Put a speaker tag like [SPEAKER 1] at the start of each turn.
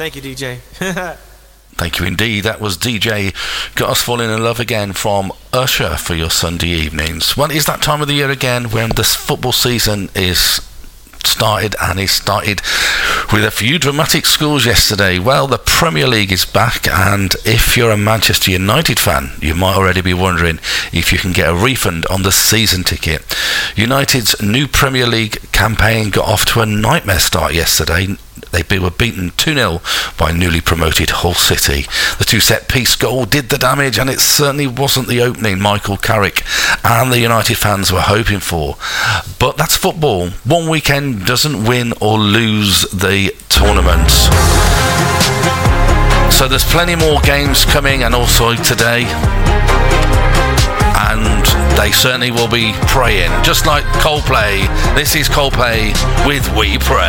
[SPEAKER 1] Thank you, DJ.
[SPEAKER 2] Thank you indeed. That was DJ Got Us Falling in Love Again from Usher for your Sunday evenings. Well, it's that time of the year again when the football season is started, and it started with a few dramatic scores yesterday. Well, the Premier League is back, and if you're a Manchester United fan, you might already be wondering if you can get a refund on the season ticket. United's new Premier League campaign got off to a nightmare start yesterday. They were beaten 2-0 by newly promoted Hull City. The two set-piece goal did the damage, and it certainly wasn't the opening Michael Carrick and the United fans were hoping for. But that's football. One weekend doesn't win or lose the tournament. So there's plenty more games coming, and also today. And they certainly will be praying. Just like Coldplay, this is Coldplay with We Pray.